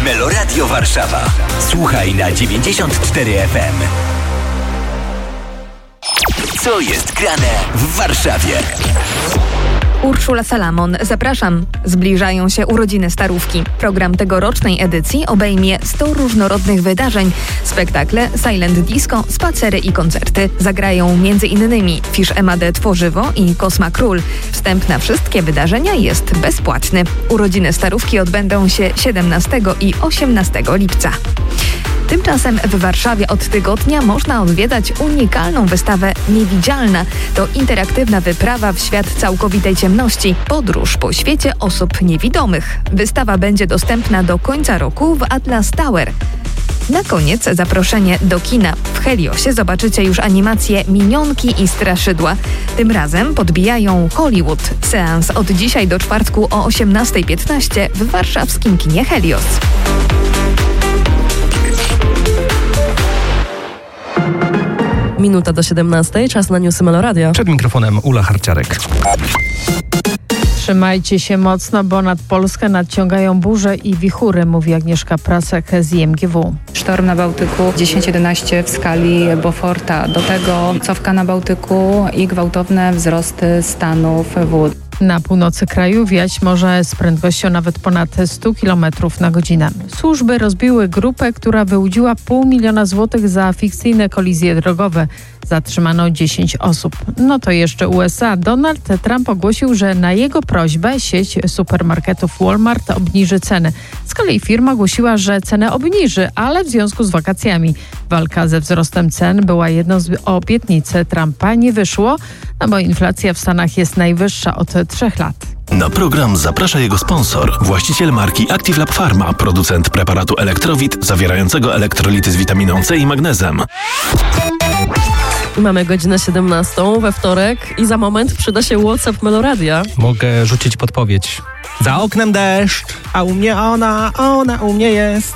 Meloradio Warszawa. Słuchaj na 94 FM. Co jest grane w Warszawie? Urszula Salamon, zapraszam. Zbliżają się urodziny Starówki. Program tegorocznej edycji obejmie 100 różnorodnych wydarzeń. Spektakle, silent disco, spacery i koncerty. Zagrają m.in. Fisz Emadę Tworzywo i Kosma Król. Wstęp na wszystkie wydarzenia jest bezpłatny. Urodziny Starówki odbędą się 17 i 18 lipca. Tymczasem w Warszawie od tygodnia można odwiedzać unikalną wystawę Niewidzialna. To interaktywna wyprawa w świat całkowitej ciemności. Podróż po świecie osób niewidomych. Wystawa będzie dostępna do końca roku w Atlas Tower. Na koniec zaproszenie do kina. W Heliosie zobaczycie już animacje Minionki i Straszydła. Tym razem podbijają Hollywood. Seans od dzisiaj do czwartku o 18:15 w warszawskim kinie Helios. Minuta do 17, czas na newsy Meloradia. Przed mikrofonem Ula Harciarek. Trzymajcie się mocno, bo nad Polskę nadciągają burze i wichury, mówi Agnieszka Prasek z IMGW. Sztorm na Bałtyku 10-11 w skali Beauforta. Do tego cofka na Bałtyku i gwałtowne wzrosty stanów wód. Na północy kraju wiać może z prędkością nawet ponad 100 km na godzinę. Służby rozbiły grupę, która wyłudziła 500 000 złotych za fikcyjne kolizje drogowe. Zatrzymano 10 osób. No to jeszcze USA. Donald Trump ogłosił, że na jego prośbę sieć supermarketów Walmart obniży ceny. Z kolei firma ogłosiła, że cenę obniży, ale w związku z wakacjami. Walka ze wzrostem cen była jedną z obietnic Trumpa. Nie wyszło, no bo inflacja w Stanach jest najwyższa od 3 lat. Na program zaprasza jego sponsor, właściciel marki Active Lab Pharma, producent preparatu Elektrowit zawierającego elektrolity z witaminą C i magnezem. Mamy godzinę 17 we wtorek i za moment przyda się WhatsApp Meloradia. Mogę rzucić podpowiedź. Za oknem deszcz, a u mnie ona u mnie jest.